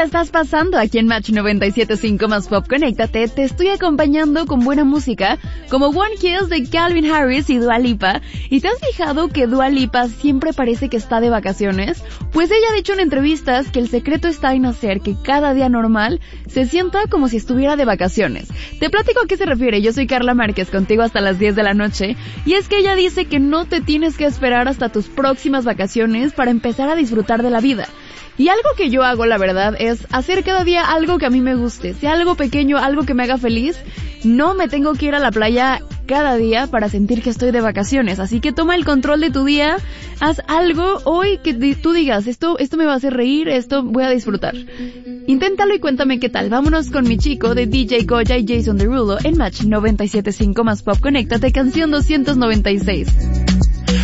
estás pasando aquí en Match 97.5 más Pop Conéctate? Te estoy acompañando con buena música, como One Kiss de Calvin Harris y Dua Lipa. ¿Y te has fijado que Dua Lipa siempre parece que está de vacaciones? Pues ella ha dicho en entrevistas que el secreto está en hacer que cada día normal se sienta como si estuviera de vacaciones. Te platico a qué se refiere. Yo soy Carla Márquez, contigo hasta las 10 de la noche, y es que ella dice que no te tienes que esperar hasta tus próximas vacaciones para empezar a disfrutar de la vida. Y algo que yo hago, la verdad, es hacer cada día algo que a mí me guste, sea algo pequeño, algo que me haga feliz. No me tengo que ir a la playa cada día para sentir que estoy de vacaciones, así que toma el control de tu día, haz algo hoy que tú digas, esto me va a hacer reír, esto voy a disfrutar. Inténtalo y cuéntame qué tal. Vámonos con Mi Chico de DJ Goya y Jason Derulo en Match 97.5 más Pop Conéctate, canción 296.